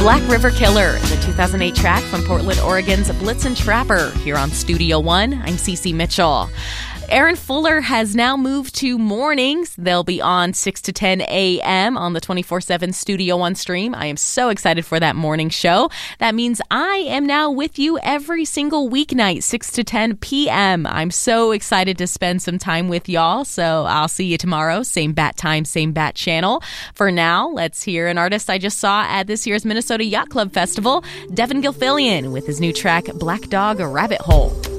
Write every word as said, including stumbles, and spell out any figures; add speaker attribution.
Speaker 1: Black River Killer, the two thousand eight track from Portland, Oregon's Blitzen Trapper. Here on Studio One, I'm Cece Mitchell. Aaron Fuller has now moved to mornings. They'll be on six to ten a.m. on the twenty-four seven Studio One stream. I am so excited for that morning show. That means I am now with you every single weeknight, six to ten p.m. I'm so excited to spend some time with y'all. So I'll see you tomorrow. Same bat time, same bat channel. For now, let's hear an artist I just saw at this year's Minnesota Yacht Club Festival, Devin Gilfillian, with his new track, Black Dog Rabbit Hole.